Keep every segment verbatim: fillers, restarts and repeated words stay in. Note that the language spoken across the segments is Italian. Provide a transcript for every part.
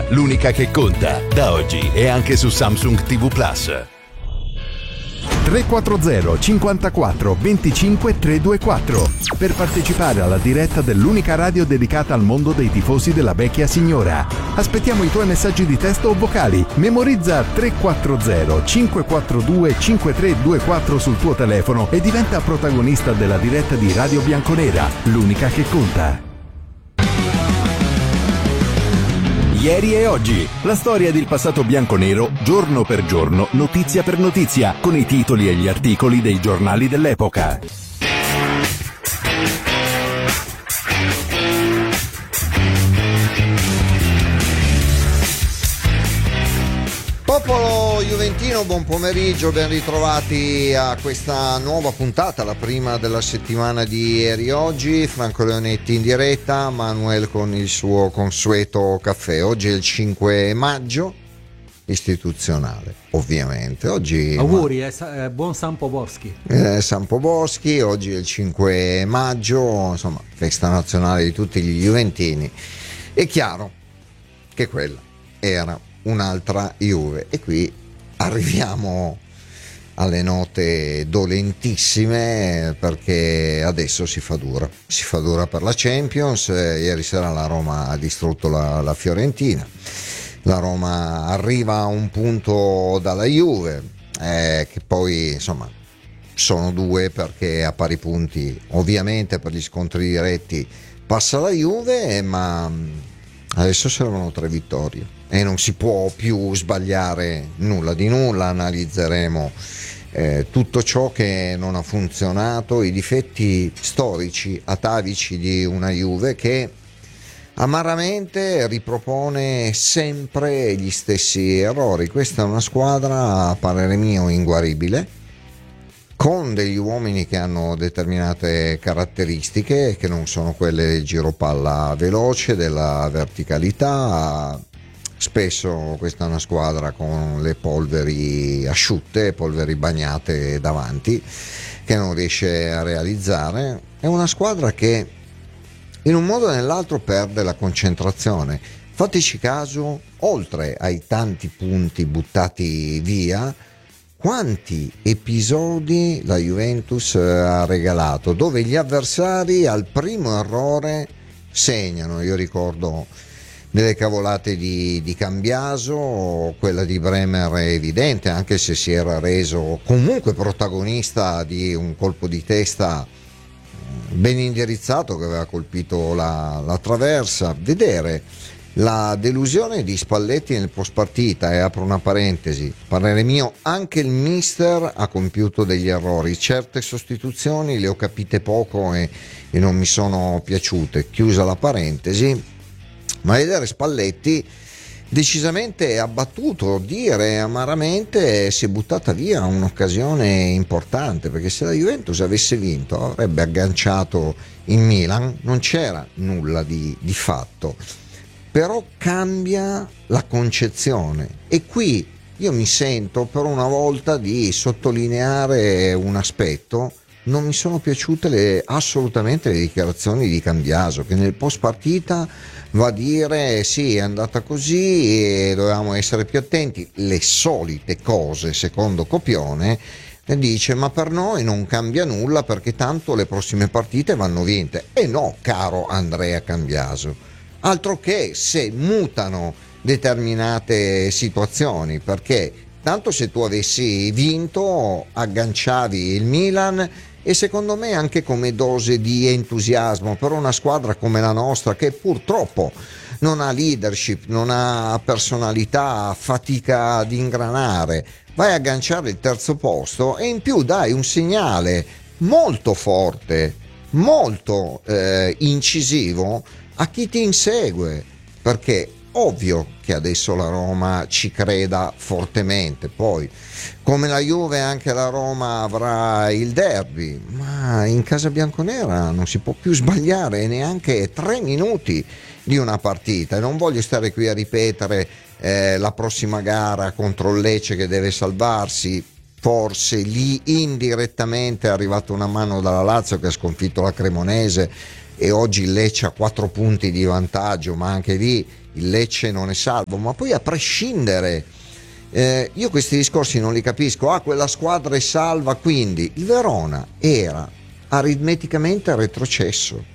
l'unica che conta. Da oggi è anche su Samsung T V Plus. tre quattro zero cinquantaquattro venticinque trecentoventiquattro per partecipare alla diretta dell'unica radio dedicata al mondo dei tifosi della vecchia signora. Aspettiamo i tuoi messaggi di testo o vocali. Memorizza tre quattro zero cinquequattrodue cinquetrecentoventiquattro sul tuo telefono e diventa protagonista della diretta di Radio Bianconera, l'unica che conta. Ieri e oggi, la storia del passato bianconero, giorno per giorno, notizia per notizia, con i titoli e gli articoli dei giornali dell'epoca. Popolo juventino, buon pomeriggio, ben ritrovati a questa nuova puntata, la prima della settimana di ieri oggi. Franco Leonetti in diretta, Manuel con il suo consueto caffè. Oggi è il cinque maggio, istituzionale ovviamente. Oggi auguri, ma... eh, buon San Poborski. Eh, San Poborski, oggi è il cinque maggio, insomma, festa nazionale di tutti gli juventini. È chiaro che quella era un'altra Juve e qui arriviamo alle note dolentissime, perché adesso si fa dura si fa dura per la Champions. Eh, ieri sera la Roma ha distrutto la, la Fiorentina, la Roma arriva a un punto dalla Juve, eh, che poi insomma sono due, perché a pari punti ovviamente per gli scontri diretti passa la Juve, ma adesso servono tre vittorie e non si può più sbagliare nulla di nulla. Analizzeremo eh, tutto ciò che non ha funzionato, i difetti storici, atavici di una Juve che amaramente ripropone sempre gli stessi errori. Questa è una squadra, a parere mio, inguaribile, con degli uomini che hanno determinate caratteristiche che non sono quelle del giro palla veloce, della verticalità. Spesso questa è una squadra con le polveri asciutte, polveri bagnate davanti, che non riesce a realizzare. È una squadra che in un modo o nell'altro perde la concentrazione. Fateci caso, oltre ai tanti punti buttati via, quanti episodi la Juventus ha regalato dove gli avversari al primo errore segnano. Io ricordo delle cavolate di, di Cambiaso, quella di Bremer è evidente, anche se si era reso comunque protagonista di un colpo di testa ben indirizzato che aveva colpito la, la traversa. Vedere la delusione di Spalletti nel post partita, e apro una parentesi, parere mio, anche il mister ha compiuto degli errori, certe sostituzioni le ho capite poco e, e non mi sono piaciute, chiusa la parentesi. Ma vedere Spalletti decisamente abbattuto, dire amaramente, si è buttata via un'occasione importante, perché se la Juventus avesse vinto avrebbe agganciato il Milan, non c'era nulla di, di fatto, però cambia la concezione. E qui io mi sento per una volta di sottolineare un aspetto. Non mi sono piaciute le, assolutamente le dichiarazioni di Cambiaso, che nel post partita va a dire sì, è andata così e dovevamo essere più attenti, le solite cose secondo copione, e dice ma per noi non cambia nulla perché tanto le prossime partite vanno vinte. E no, caro Andrea Cambiaso, altro che se mutano determinate situazioni, perché tanto se tu avessi vinto agganciavi il Milan. E secondo me anche come dose di entusiasmo per una squadra come la nostra, che purtroppo non ha leadership, non ha personalità, fatica ad ingranare, vai a agganciare il terzo posto e in più dai un segnale molto forte, molto eh, incisivo a chi ti insegue, perché ovvio che adesso la Roma ci creda fortemente, poi come la Juve anche la Roma avrà il derby, ma in casa bianconera non si può più sbagliare neanche tre minuti di una partita. E non voglio stare qui a ripetere eh, la prossima gara contro il Lecce che deve salvarsi, forse lì indirettamente è arrivata una mano dalla Lazio che ha sconfitto la Cremonese e oggi il Lecce ha quattro punti di vantaggio, ma anche lì il Lecce non è salvo, ma poi a prescindere, eh, io questi discorsi non li capisco. Ah, quella squadra è salva, quindi il Verona era aritmeticamente retrocesso.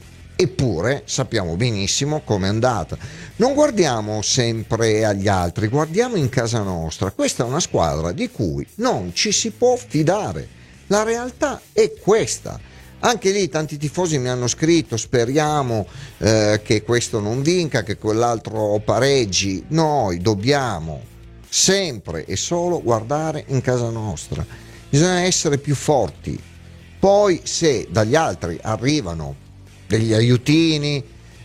Eppure sappiamo benissimo com'è andata. Non guardiamo sempre agli altri, guardiamo in casa nostra. Questa è una squadra di cui non ci si può fidare. La realtà è questa. Anche lì tanti tifosi mi hanno scritto: speriamo eh, che questo non vinca, che quell'altro pareggi. Noi dobbiamo sempre e solo guardare in casa nostra. Bisogna essere più forti. Poi se dagli altri arrivano degli aiutini,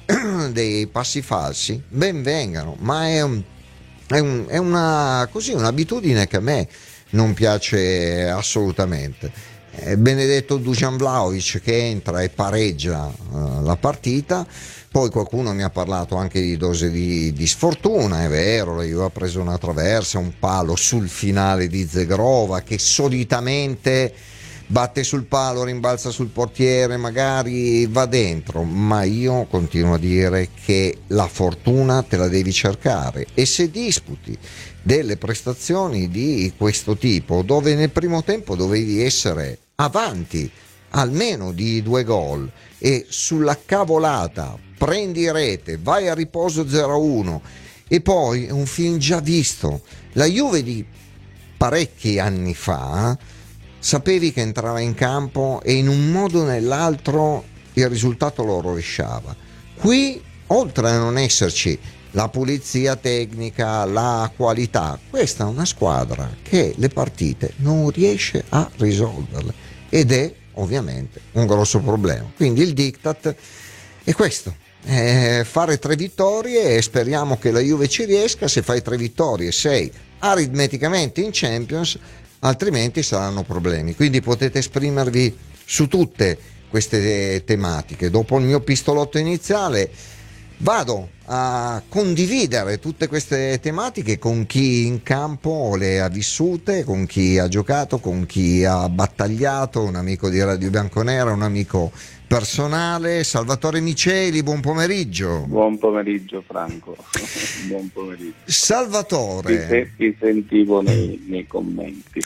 dei passi falsi, ben vengano, ma è, un, è, un, è una così un'abitudine che a me non piace assolutamente. Eh, benedetto Dusan Vlahovic che entra e pareggia uh, la partita. Poi qualcuno mi ha parlato anche di dose di, di sfortuna, è vero, la Juve ha preso una traversa, un palo sul finale di Zegrova che solitamente batte sul palo, rimbalza sul portiere, magari va dentro, ma io continuo a dire che la fortuna te la devi cercare, e se disputi delle prestazioni di questo tipo dove nel primo tempo dovevi essere avanti almeno di due gol e sulla cavolata prendi rete, vai a riposo zero a uno e poi è un film già visto. La Juve di parecchi anni fa sapevi che entrava in campo e in un modo o nell'altro il risultato lo rovesciava. Qui, oltre a non esserci la pulizia tecnica, la qualità, questa è una squadra che le partite non riesce a risolverle ed è ovviamente un grosso problema. Quindi il diktat è questo: eh, fare tre vittorie, e speriamo che la Juve ci riesca. Se fai tre vittorie sei aritmeticamente in Champions, altrimenti saranno problemi. Quindi potete esprimervi su tutte queste tematiche. Dopo il mio pistolotto iniziale vado a condividere tutte queste tematiche con chi in campo le ha vissute, con chi ha giocato, con chi ha battagliato, un amico di Radio Bianconera, un amico personale. Salvatore Miceli, buon pomeriggio. Buon pomeriggio Franco. Buon pomeriggio. Salvatore, ti, se, ti sentivo nei, nei commenti.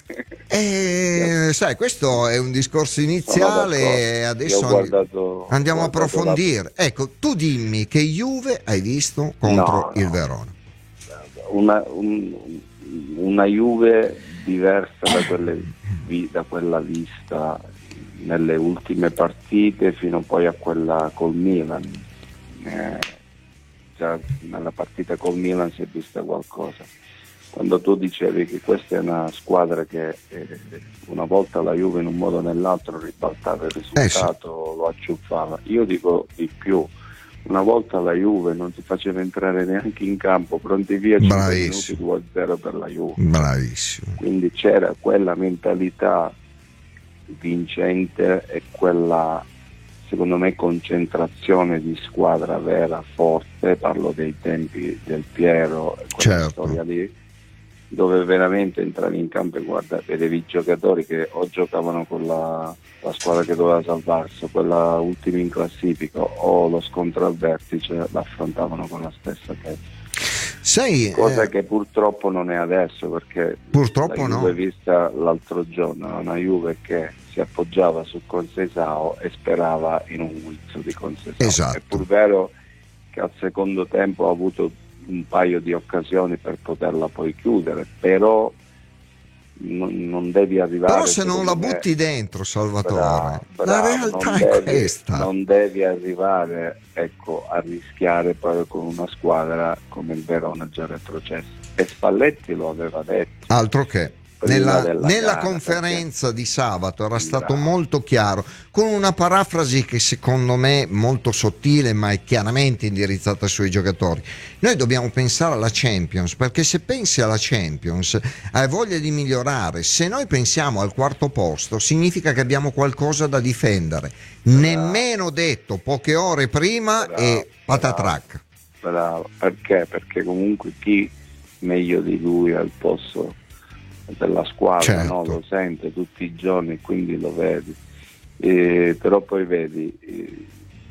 Eh, sai, questo è un discorso iniziale, adesso guardato, andiamo a approfondire. La... Ecco, tu dimmi che Juve hai visto contro no, il no. Verona. Una, un, una Juve diversa da, quelle, da quella vista nelle ultime partite fino poi a quella col Milan. Eh, già nella partita col Milan si è vista qualcosa. Quando tu dicevi che questa è una squadra che eh, una volta la Juve in un modo o nell'altro ribaltava il risultato, eh sì. lo acciuffava, io dico di più: una volta la Juve non ti faceva entrare neanche in campo, pronti via, cinque minuti, due a zero per la Juve. Bravissimo. Quindi c'era quella mentalità vincente e quella, secondo me, concentrazione di squadra vera, forte. Parlo dei tempi del Piero e quella certo. storia lì, dove veramente entravi in campo e guarda, vedevi i giocatori che o giocavano con la, la squadra che doveva salvarsi, quella ultima in classifica, o lo scontro al vertice l'affrontavano con la stessa testa. Sei, cosa eh, che purtroppo non è adesso, perché purtroppo la Juve no. vista l'altro giorno, una Juve che si appoggiava su Conceição e sperava in un guizzo di Conceição. Esatto. È pur vero che al secondo tempo ha avuto un paio di occasioni per poterla poi chiudere, però non, non devi arrivare. Però se non la me, butti dentro, Salvatore, bravo, bravo, la realtà è devi, questa. Non devi arrivare, ecco, a rischiare poi con una squadra come il Verona già retrocesso. E Spalletti lo aveva detto. Altro che. Nella, nella gara, conferenza perché... di sabato era stato Bravo. molto chiaro, con una parafrasi che secondo me è molto sottile ma è chiaramente indirizzata sui giocatori. Noi dobbiamo pensare alla Champions, perché se pensi alla Champions hai voglia di migliorare. Se noi pensiamo al quarto posto significa che abbiamo qualcosa da difendere. Bravo. Nemmeno detto poche ore prima bravo, e patatrac. Bravo, bravo. Perché? Perché comunque chi meglio di lui al posto della squadra, certo. no? Lo sente tutti i giorni, quindi lo vedi, eh, però poi vedi, eh,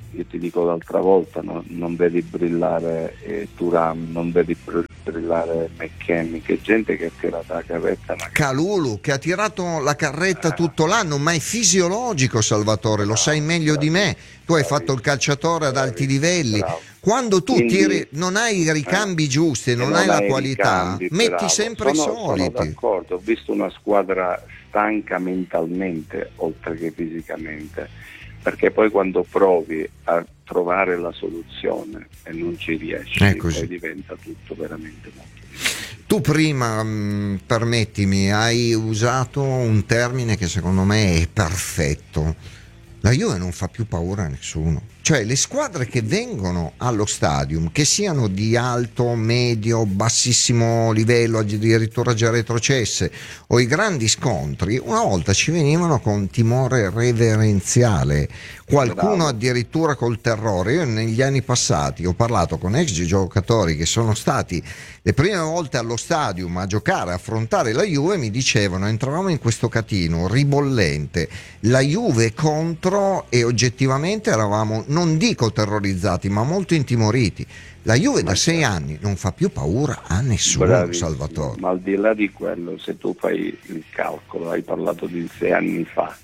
io ti dico l'altra volta, no, non vedi brillare eh, Thuram, non vedi brillare McKennie, che gente che ha tirato la carretta. Ma... Kalulu che ha tirato la carretta tutto l'anno, ma è fisiologico, Salvatore, lo sai meglio di me, tu hai fatto il calciatore ad alti livelli. Bravo. Quando tu Quindi, tiri, non hai i ricambi eh, giusti, non, non hai la hai qualità, ricambi, metti bravo. sempre sono, i soliti. Sono d'accordo, ho visto una squadra stanca mentalmente oltre che fisicamente, perché poi quando provi a trovare la soluzione e non ci riesci, poi diventa tutto veramente molto difficile. Tu prima, mh, permettimi, hai usato un termine che secondo me è perfetto. La Juve non fa più paura a nessuno. Cioè le squadre che vengono allo stadium, che siano di alto, medio, bassissimo livello, addirittura già retrocesse, o i grandi scontri, una volta ci venivano con timore reverenziale, qualcuno Bravo. addirittura col terrore. Io negli anni passati ho parlato con ex giocatori che sono stati le prime volte allo stadium a giocare, a affrontare la Juve, mi dicevano, entravamo in questo catino ribollente, la Juve contro, e oggettivamente eravamo, non dico terrorizzati, ma molto intimoriti. La Juve ma da sei anni non fa più paura a nessuno, bravissimo. Salvatore. Ma al di là di quello, se tu fai il calcolo, hai parlato di sei anni fa,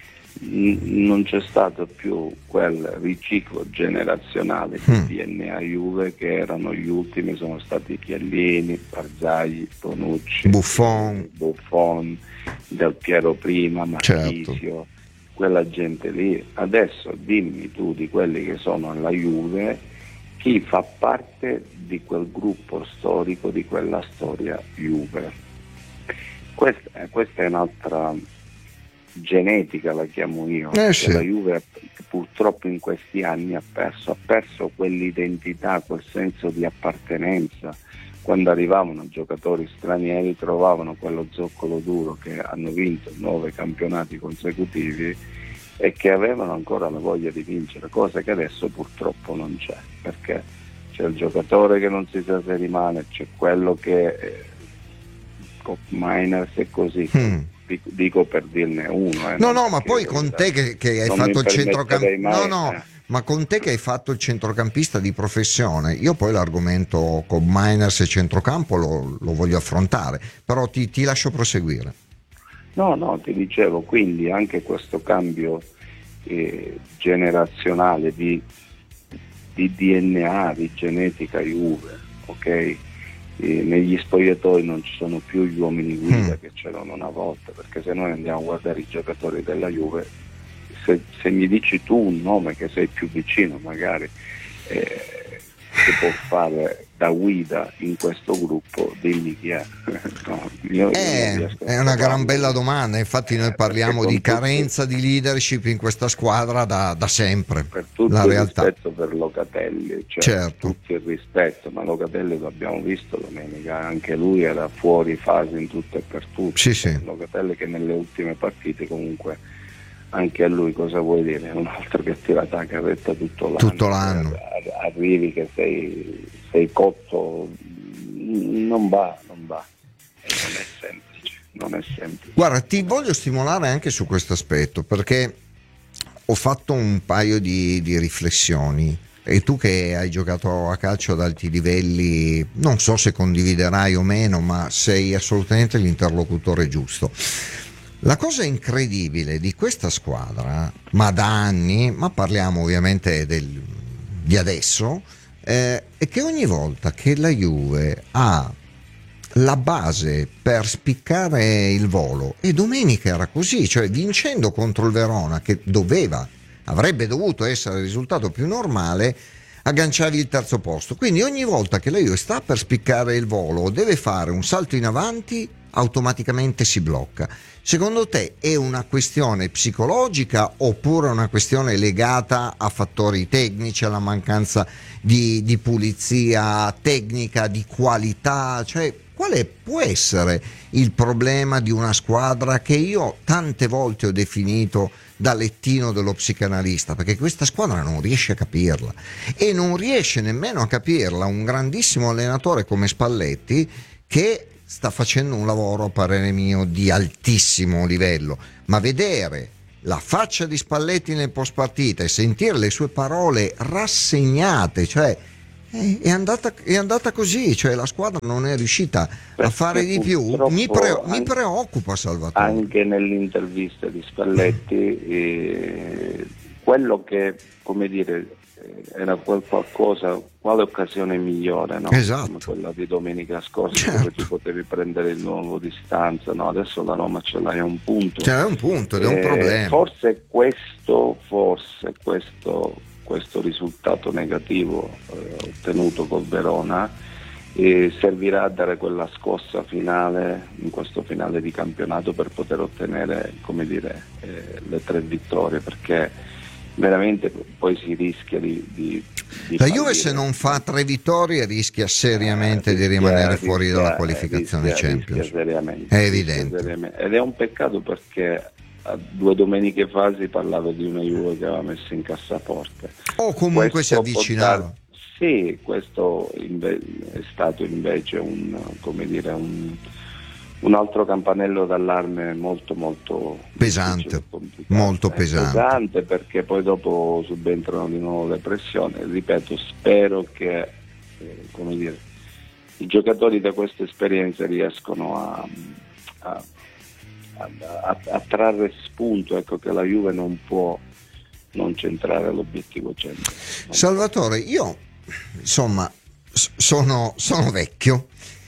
n- non c'è stato più quel riciclo generazionale di mm. D N A Juve, che erano gli ultimi, sono stati Chiellini, Barzagli, Bonucci, Buffon, Buffon Del Piero prima, Marchisio, certo. Quella gente lì. Adesso dimmi tu di quelli che sono alla Juve, chi fa parte di quel gruppo storico, di quella storia Juve. Questa, questa è un'altra genetica, la chiamo io. Eh sì. La Juve purtroppo in questi anni ha perso, ha perso quell'identità, quel senso di appartenenza. Quando arrivavano giocatori stranieri trovavano quello zoccolo duro, che hanno vinto nove campionati consecutivi e che avevano ancora la voglia di vincere, cosa che adesso purtroppo non c'è, perché c'è il giocatore che non si sa se rimane, c'è quello che eh, Miners e così, mm. dico, dico per dirne uno. Eh, no, no, ma poi con te che, che hai fatto il centrocampista, no, no. Eh. Ma con te che hai fatto il centrocampista di professione, io poi l'argomento con Miners e centrocampo lo, lo voglio affrontare, però ti, ti lascio proseguire. No, no, ti dicevo, quindi anche questo cambio eh, generazionale di, di D N A, di genetica Juve, ok? E negli spogliatoi non ci sono più gli uomini guida mm. che c'erano una volta, perché se noi andiamo a guardare i giocatori della Juve, Se, se mi dici tu un nome che sei più vicino magari eh, che può fare da guida in questo gruppo, dimmi chi è. No, io, eh, io è una gran bella domanda, infatti noi parliamo di carenza tutti, di leadership in questa squadra da, da sempre, per tutto la il realtà. rispetto per Locatelli, cioè, certo. tutto il rispetto, ma Locatelli lo abbiamo visto domenica, anche lui era fuori fase in tutto e per tutto. Sì, sì. Locatelli che nelle ultime partite comunque, anche a lui cosa vuoi dire? È un altro che ha tirato la carretta tutto l'anno. Tutto l'anno. Arrivi che sei, sei cotto, non va, non va. Non è semplice, non è semplice. Guarda, ti voglio stimolare anche su questo aspetto, perché ho fatto un paio di, di riflessioni, e tu che hai giocato a calcio ad alti livelli, non so se condividerai o meno, ma sei assolutamente l'interlocutore giusto. La cosa incredibile di questa squadra, ma da anni, ma parliamo ovviamente del, di adesso, eh, è che ogni volta che la Juve ha la base per spiccare il volo, e domenica era così, cioè vincendo contro il Verona, che doveva, avrebbe dovuto essere il risultato più normale, agganciavi il terzo posto. Quindi ogni volta che la Juve sta per spiccare il volo, deve fare un salto in avanti, automaticamente si blocca. Secondo te è una questione psicologica oppure una questione legata a fattori tecnici, alla mancanza di, di pulizia tecnica, di qualità? Cioè, quale può essere il problema di una squadra che io tante volte ho definito da lettino dello psicanalista? Perché questa squadra non riesce a capirla, e non riesce nemmeno a capirla un grandissimo allenatore come Spalletti, che sta facendo un lavoro, a parere mio, di altissimo livello, ma vedere la faccia di Spalletti nel post partita e sentire le sue parole rassegnate, cioè è andata, è andata così, cioè la squadra non è riuscita Perché a fare di più, mi, pre, mi preoccupa Salvatore. Anche nell'intervista di Spalletti eh, quello che, come dire, era quel qualcosa, quale occasione migliore, no? Esatto. Come quella di domenica scorsa, certo. dove ti potevi prendere il nuovo distanza, no? Adesso la Roma ce l'hai a un punto, C'è un punto ed è un eh, problema. Forse questo, forse questo, questo risultato negativo eh, ottenuto col Verona eh, servirà a dare quella scossa finale in questo finale di campionato per poter ottenere, come dire, eh, le tre vittorie, perché veramente poi si rischia di, di, di la Juve se non fa tre vittorie rischia seriamente eh, rischia, di rimanere rischia, fuori dalla qualificazione rischia, Champions, rischia seriamente, è evidente seriamente. Ed è un peccato perché a due domeniche fa si parlava di una Juve che aveva messo in cassaforte o comunque questo si avvicinava dar, sì, questo inve- è stato invece un, come dire, un un altro campanello d'allarme molto molto pesante, molto è pesante. pesante perché poi dopo subentrano di nuovo le pressioni. Ripeto, spero che eh, come dire, i giocatori da questa esperienza riescono a, a, a, a, a trarre spunto, ecco, che la Juve non può non centrare l'obiettivo centro. Salvatore, io insomma sono, sono vecchio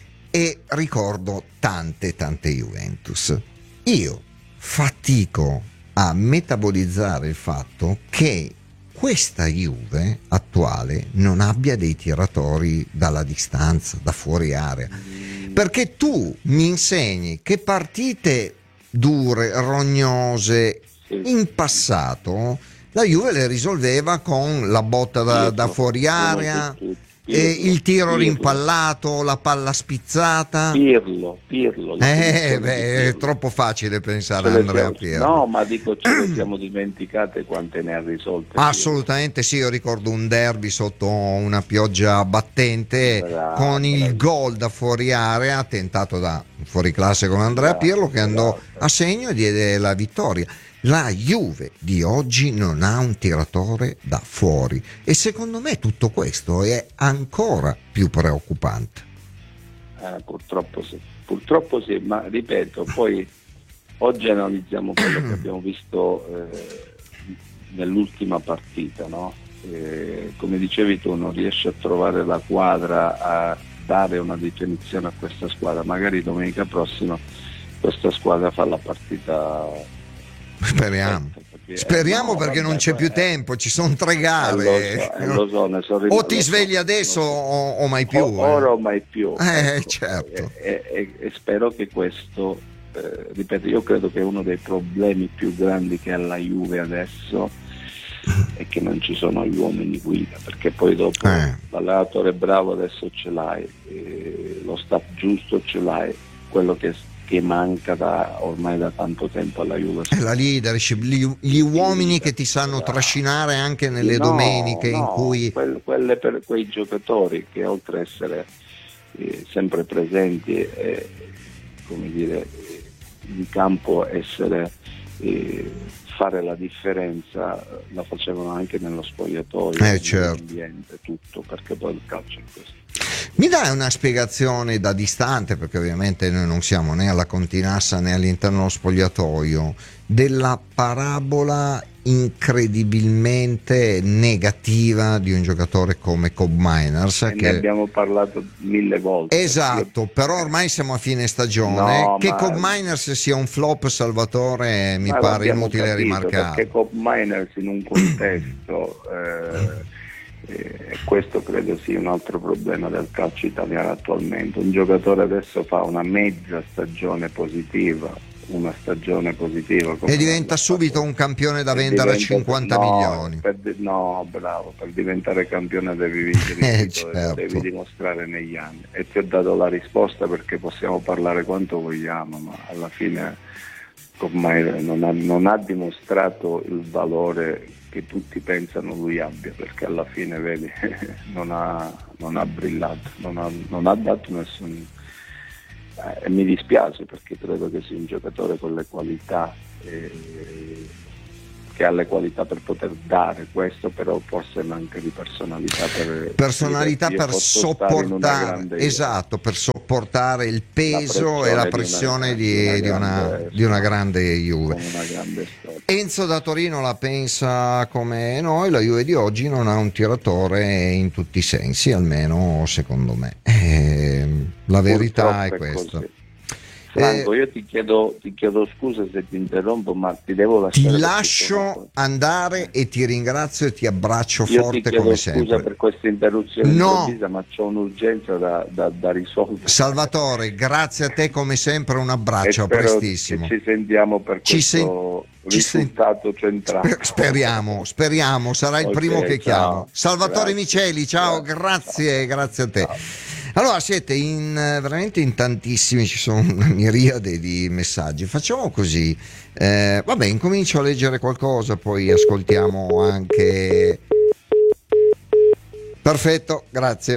e ricordo tante tante Juventus. Io fatico a metabolizzare il fatto che questa Juve attuale non abbia dei tiratori dalla distanza, da fuori area, perché tu mi insegni che partite dure, rognose in passato la Juve le risolveva con la botta da, da fuori area, Pirlo, e il tiro Pirlo. rimpallato, la palla spizzata. Pirlo, Pirlo. Eh, beh, è troppo facile pensare a Andrea Pirlo. No, ma dico, ce le siamo dimenticate quante ne ha risolte. Assolutamente sì, io ricordo un derby sotto una pioggia battente bravo, con il bravo. gol da fuori area tentato da fuori classe con Andrea bravo, Pirlo che andò bravo. a segno e diede la vittoria. La Juve di oggi non ha un tiratore da fuori e secondo me tutto questo è ancora più preoccupante. Eh, purtroppo sì, purtroppo sì, ma ripeto, poi oggi analizziamo quello che abbiamo visto eh, nell'ultima partita, no? Eh, come dicevi tu, non riesci a trovare la quadra, a dare una definizione a questa squadra, magari domenica prossima questa squadra fa la partita. Speriamo, speriamo no, perché vabbè, non c'è più tempo, ci sono tre gare. Eh, lo so, lo so, ne o ti svegli adesso o, o mai più. O, ora o mai più. Eh, ecco. certo. E, e, e spero che questo, eh, ripeto, io credo che uno dei problemi più grandi che ha la Juve adesso è che non ci sono gli uomini guida, perché poi dopo eh. l'allenatore bravo adesso ce l'hai, eh, lo staff giusto ce l'hai, quello che che manca da ormai da tanto tempo alla Juve. È la leadership, gli, gli uomini che ti sanno trascinare anche nelle no, domeniche no, in cui... Quelle, quelle per quei giocatori che oltre a essere eh, sempre presenti e eh, come dire in campo essere eh, fare la differenza la facevano anche nello spogliatoio, eh, certo. nell'ambiente, tutto, perché poi il calcio è questo. Mi dai una spiegazione da distante, perché ovviamente noi non siamo né alla Continassa né all'interno dello spogliatoio, della parabola incredibilmente negativa di un giocatore come Cobb Miners, e che ne abbiamo parlato mille volte. Esatto, però ormai siamo a fine stagione. No, che ma... Cobb Miners sia un flop, Salvatore, mi ma pare inutile capito, rimarcare, perché Cobb Miners in un contesto eh, eh, questo credo sia un altro problema del calcio italiano attualmente. Un giocatore adesso fa una mezza stagione positiva, una stagione positiva e diventa subito un campione da vendere a cinquanta no, milioni. Per, no, bravo, per diventare campione devi vincere il eh, titolo, certo. devi dimostrare negli anni, e ti ho dato la risposta, perché possiamo parlare quanto vogliamo, ma alla fine ormai non ha, non ha dimostrato il valore che tutti pensano lui abbia, perché alla fine vedi non ha, non ha brillato, non ha, non ha dato nessun... e mi dispiace, perché credo che sia un giocatore con le qualità e, che ha le qualità per poter dare questo, però forse manca di personalità per, personalità per sopportare, esatto, per sopportare il peso e la pressione di, di, una, di una grande Juve. Una grande Enzo da Torino la pensa come noi, la Juve di oggi non ha un tiratore in tutti i sensi, almeno secondo me. Eh, la verità Purtroppo è questa. Così. Franco, io ti chiedo, ti chiedo scusa se ti interrompo, ma ti devo lasciare. Ti lascio andare e ti ringrazio e ti abbraccio io forte ti come scusa sempre. Per questa interruzione no. improvvisa, ma c'ho un'urgenza da, da, da risolvere. Salvatore, grazie a te come sempre, un abbraccio, a prestissimo. Ci sentiamo per ci questo sen- risultato sen- centrale. Speriamo, speriamo, sarà il Okay, primo che ciao. chiamo. Salvatore Grazie. Miceli, ciao, grazie, Ciao. grazie a te. Ciao. Allora siete in, veramente in tantissimi, ci sono una miriade di messaggi. Facciamo così, eh, vabbè, incomincio a leggere qualcosa, poi ascoltiamo anche. Perfetto, grazie.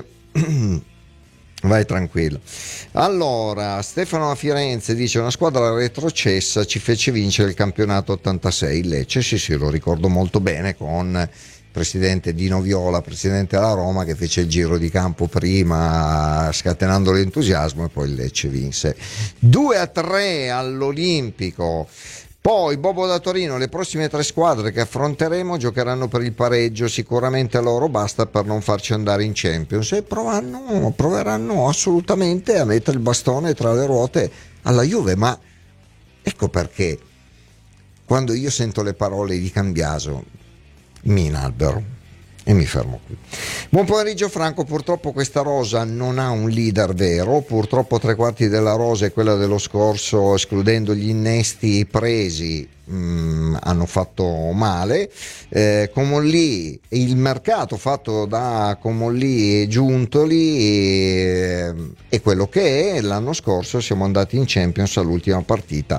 Vai tranquillo. Allora, Stefano a Firenze dice: una squadra retrocessa ci fece vincere il campionato ottantasei, il Lecce, sì sì, lo ricordo molto bene, con presidente Dino Viola, presidente della Roma, che fece il giro di campo prima scatenando l'entusiasmo e poi il Lecce vinse due a tre all'Olimpico. Poi Bobo da Torino: le prossime tre squadre che affronteremo giocheranno per il pareggio, sicuramente a loro basta per non farci andare in Champions e provano, proveranno assolutamente a mettere il bastone tra le ruote alla Juve. Ma ecco perché quando io sento le parole di Cambiaso mi inalbero e mi fermo qui. Buon pomeriggio Franco, purtroppo questa rosa non ha un leader vero, purtroppo tre quarti della rosa è quella dello scorso, escludendo gli innesti presi mh, hanno fatto male. eh, Comolli, il mercato fatto da Comolli e Giuntoli è, è quello che è. L'anno scorso siamo andati in Champions all'ultima partita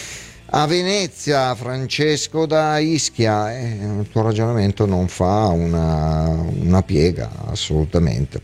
a Venezia. Francesco da Ischia, eh, il tuo ragionamento non fa una, una piega assolutamente.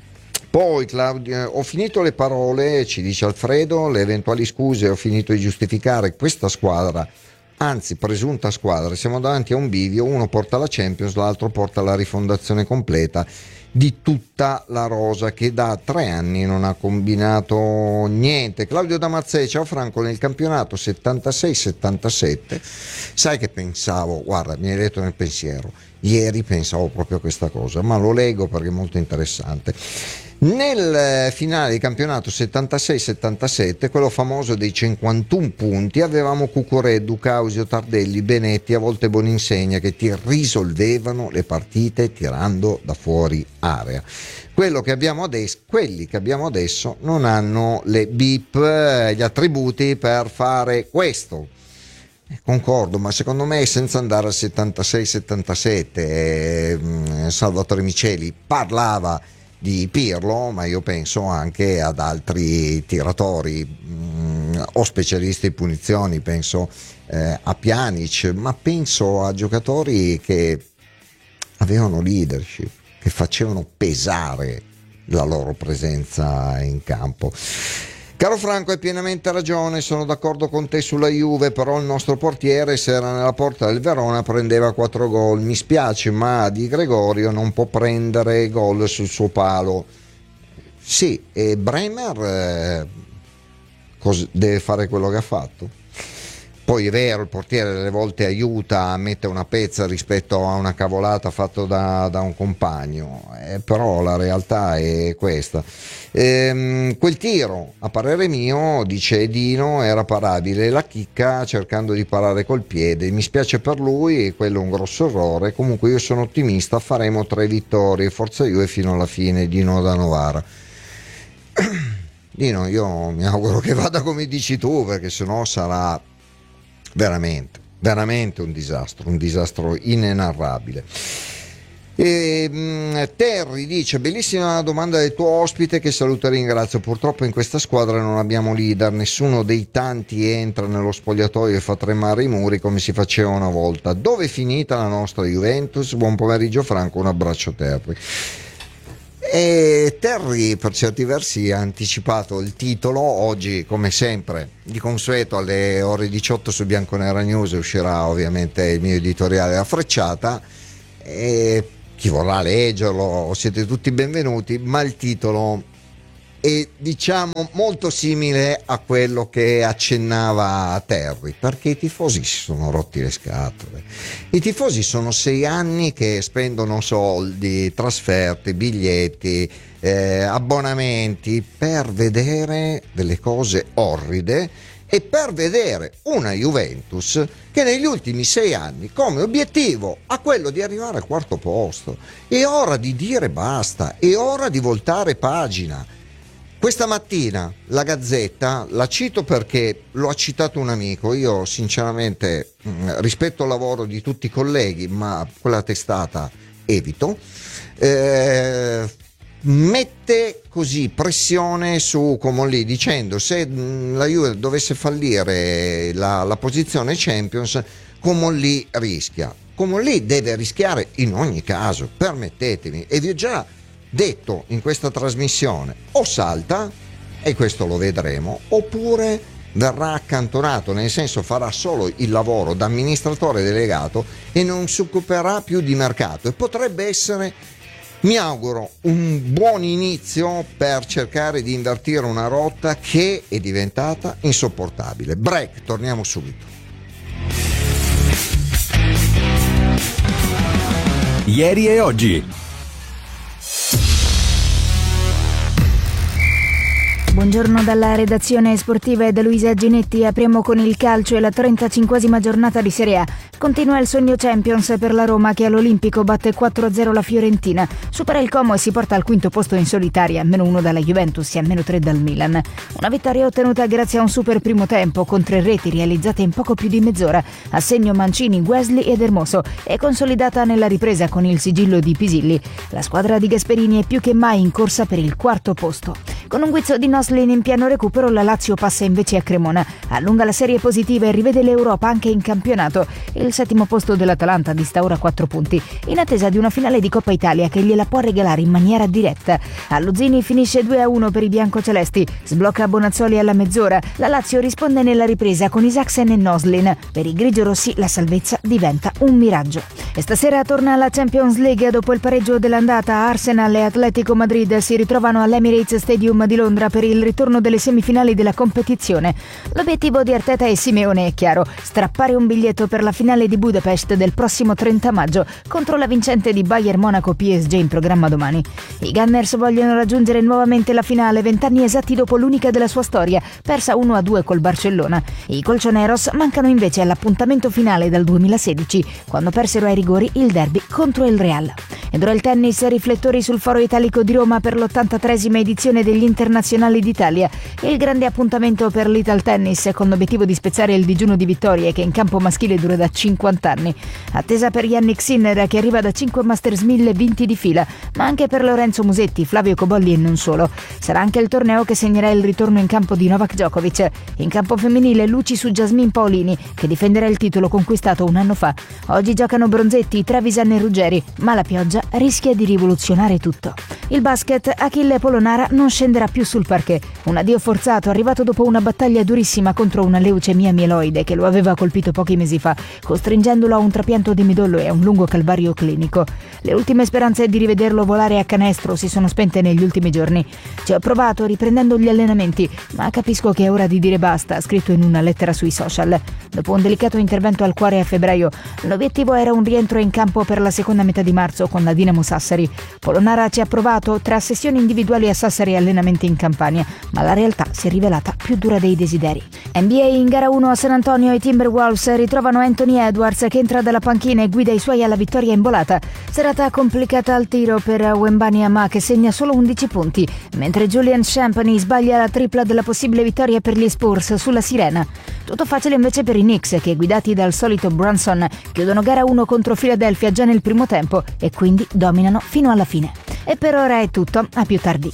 Poi Claudio, ho finito le parole, ci dice Alfredo, le eventuali scuse ho finito di giustificare questa squadra, anzi presunta squadra, siamo davanti a un bivio, uno porta la Champions, l'altro porta la rifondazione completa di tutta la rosa che da tre anni non ha combinato niente. Claudio Damazzè: ciao Franco, nel campionato settantasei settantasette sai che pensavo, guarda, mi hai letto nel pensiero, ieri pensavo proprio a questa cosa, ma lo leggo perché è molto interessante. Nel finale di campionato settantasei settantasette, quello famoso dei cinquantuno punti, avevamo Cucureddu, Causio, Tardelli, Benetti, a volte Boninsegna, che ti risolvevano le partite tirando da fuori area. Quello che abbiamo adesso, quelli che abbiamo adesso non hanno le B I P, gli attributi per fare questo. Concordo, ma secondo me, senza andare al settantasei settantasette, eh, Salvatore Miceli parlava di Pirlo, ma io penso anche ad altri tiratori mh, o specialisti di punizioni, penso eh, a Pjanic, ma penso a giocatori che avevano leadership, che facevano pesare la loro presenza in campo. Caro Franco, hai pienamente ragione, sono d'accordo con te sulla Juve, però il nostro portiere, se era nella porta del Verona, prendeva quattro gol. Mi spiace, ma Di Gregorio non può prendere gol sul suo palo. Sì, e Bremer eh, cos- deve fare quello che ha fatto. Poi è vero, il portiere delle volte aiuta a mettere una pezza rispetto a una cavolata fatta da, da un compagno, eh, però la realtà è questa. Ehm, quel tiro, a parere mio, dice Dino, era parabile. La chicca cercando di parare col piede, mi spiace per lui, quello è un grosso errore. Comunque io sono ottimista, faremo tre vittorie, forza Juve fino alla fine. Dino da Novara. Dino, io mi auguro che vada come dici tu, perché sennò sarà veramente, veramente un disastro, un disastro inenarrabile. E, mh, Terry dice: bellissima domanda del tuo ospite, che saluto e ringrazio. Purtroppo in questa squadra non abbiamo leader, nessuno dei tanti entra nello spogliatoio e fa tremare i muri come si faceva una volta. Dove è finita la nostra Juventus? Buon pomeriggio Franco, un abbraccio Terry. E Terry per certi versi ha anticipato il titolo. Oggi, come sempre, di consueto alle ore diciotto su Bianconera News uscirà ovviamente il mio editoriale a frecciata, e chi vorrà leggerlo siete tutti benvenuti, ma il titolo è, diciamo, molto simile a quello che accennava Terry, perché i tifosi si sono rotti le scatole. I tifosi sono sei anni che spendono soldi, trasferte, biglietti, eh, abbonamenti per vedere delle cose orride e per vedere una Juventus che negli ultimi sei anni come obiettivo ha quello di arrivare al quarto posto. È ora di dire basta, è ora di voltare pagina. Questa mattina la Gazzetta, la cito perché lo ha citato un amico, io sinceramente mh, rispetto al lavoro di tutti i colleghi, ma quella testata evito, eh, mette così pressione su Comolli dicendo: se mh, la Juve dovesse fallire la, la posizione Champions, Comolli rischia. Comolli deve rischiare in ogni caso, permettetemi, e vi ho già detto in questa trasmissione: o salta, e questo lo vedremo, oppure verrà accantonato, nel senso farà solo il lavoro da amministratore delegato e non si occuperà più di mercato, e potrebbe essere, mi auguro, un buon inizio per cercare di invertire una rotta che è diventata insopportabile. Break, torniamo subito. Ieri e oggi. Buongiorno dalla redazione sportiva e da Luisa Ginetti. Apriamo con il calcio e la trentacinquesima giornata di Serie A. Continua il sogno Champions per la Roma, che all'Olimpico batte quattro a zero la Fiorentina, supera il Como e si porta al quinto posto in solitaria, a meno uno dalla Juventus e a meno tre dal Milan. Una vittoria ottenuta grazie a un super primo tempo con tre reti realizzate in poco più di mezz'ora, a segno Mancini, Wesley ed Hermoso, e consolidata nella ripresa con il sigillo di Pisilli. La squadra di Gasperini è più che mai in corsa per il quarto posto. Con un guizzo di Noslin in piano recupero, la Lazio passa invece a Cremona, allunga la serie positiva e rivede l'Europa anche in campionato. Il settimo posto dell'Atalanta dista ora quattro punti, in attesa di una finale di Coppa Italia che gliela può regalare in maniera diretta. A Luzzini finisce due a uno per i biancocelesti, sblocca Bonazzoli alla mezz'ora, la Lazio risponde nella ripresa con Isaksen e Noslin. Per i grigiorossi la salvezza diventa un miraggio. E stasera torna alla Champions League. Dopo il pareggio dell'andata, Arsenal e Atletico Madrid si ritrovano all'Emirates Stadium di Londra per il ritorno delle semifinali della competizione. L'obiettivo di Arteta e Simeone è chiaro: strappare un biglietto per la finale di Budapest del prossimo trenta maggio contro la vincente di Bayern Monaco P S G in programma domani. I Gunners vogliono raggiungere nuovamente la finale, vent'anni esatti dopo l'unica della sua storia, persa uno a due col Barcellona. I colchoneros mancano invece all'appuntamento finale dal duemilasedici, quando persero ai rigori il derby contro il Real. Ed ora il tennis, riflettori sul Foro Italico di Roma per l'ottantatreesima edizione degli Internazionali d'Italia. Il grande appuntamento per l'Ital Tennis, con l'obiettivo di spezzare il digiuno di vittorie che in campo maschile dura da cinquanta anni. Attesa per Yannick Sinner, che arriva da cinque Masters mille vinti di fila, ma anche per Lorenzo Musetti, Flavio Cobolli e non solo. Sarà anche il torneo che segnerà il ritorno in campo di Novak Djokovic. In campo femminile, luci su Jasmine Paolini, che difenderà il titolo conquistato un anno fa. Oggi giocano Bronzetti, Trevisan e Ruggeri, ma la pioggia rischia di rivoluzionare tutto. Il basket, Achille Polonara non scenderà più sul parquet. Un addio forzato, arrivato dopo una battaglia durissima contro una leucemia mieloide che lo aveva colpito pochi mesi fa, costringendolo a un trapianto di midollo e a un lungo calvario clinico. Le ultime speranze di rivederlo volare a canestro si sono spente negli ultimi giorni. Ci ho provato riprendendo gli allenamenti, ma capisco che è ora di dire basta, ha scritto in una lettera sui social. Dopo un delicato intervento al cuore a febbraio, l'obiettivo era un rientro in campo per la seconda metà di marzo con la Dinamo Sassari. Polonara ci ha provato tra sessioni individuali a Sassari e allenamenti in Campania, ma la realtà si è rivelata più dura dei desideri. N B A in gara uno a San Antonio, i Timberwolves ritrovano Anthony Edwards, che entra dalla panchina e guida i suoi alla vittoria in volata. Serata complicata al tiro per Wembanyama, che segna solo undici punti, mentre Julian Champagny sbaglia la tripla della possibile vittoria per gli Spurs sulla Sirena. Tutto facile invece per i Knicks, che guidati dal solito Brunson chiudono gara uno contro Philadelphia già nel primo tempo e quindi dominano fino alla fine. E per ora è tutto, a più tardi.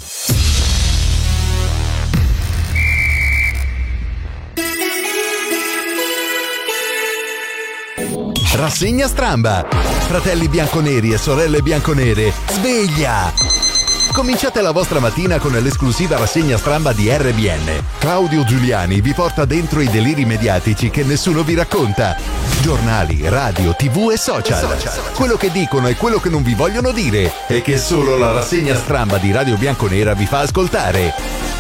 Rassegna Stramba. Fratelli bianconeri e sorelle bianconere, sveglia! Incominciate la vostra mattina con l'esclusiva rassegna stramba di R B N. Claudio Giuliani vi porta dentro i deliri mediatici che nessuno vi racconta. Giornali, radio, tv e social. Quello che dicono e quello che non vi vogliono dire e che solo la rassegna stramba di Radio Bianconera vi fa ascoltare.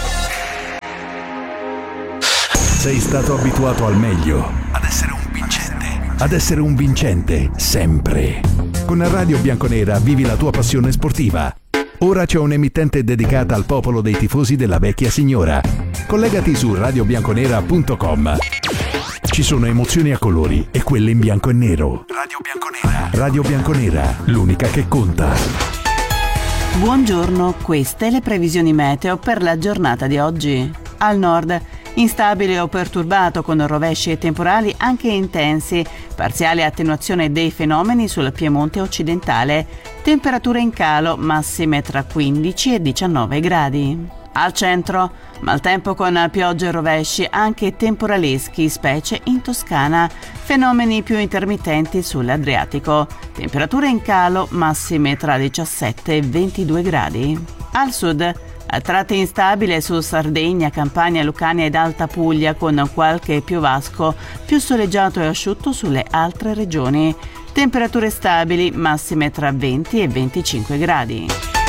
Sei stato abituato al meglio, ad essere un vincente, ad essere un vincente sempre. Con Radio Bianconera vivi la tua passione sportiva. Ora c'è un'emittente dedicata al popolo dei tifosi della vecchia signora. Collegati su radio bianconera punto com. Ci sono emozioni a colori e quelle in bianco e nero. Radio Bianconera. Radio Bianconera, l'unica che conta. Buongiorno, queste le previsioni meteo per la giornata di oggi. Al nord, instabile o perturbato con rovesci e temporali anche intensi, parziale attenuazione dei fenomeni sul Piemonte occidentale, temperature in calo massime tra quindici e diciannove gradi. Al centro, maltempo con piogge e rovesci anche temporaleschi, specie in Toscana, fenomeni più intermittenti sull'Adriatico, temperature in calo massime tra diciassette e ventidue gradi. Al sud, a tratti instabile su Sardegna, Campania, Lucania ed Alta Puglia con qualche piovasco, più soleggiato e asciutto sulle altre regioni. Temperature stabili, massime tra venti e venticinque gradi.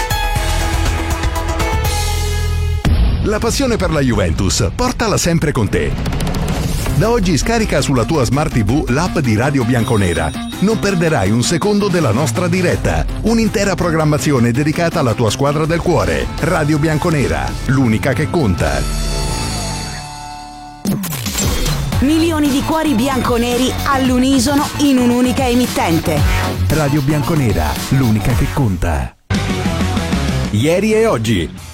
La passione per la Juventus, portala sempre con te. Da oggi scarica sulla tua Smart ti vu l'app di Radio Bianconera. Non perderai un secondo della nostra diretta. Un'intera programmazione dedicata alla tua squadra del cuore. Radio Bianconera, l'unica che conta. Milioni di cuori bianconeri all'unisono in un'unica emittente. Radio Bianconera, l'unica che conta. Ieri e oggi.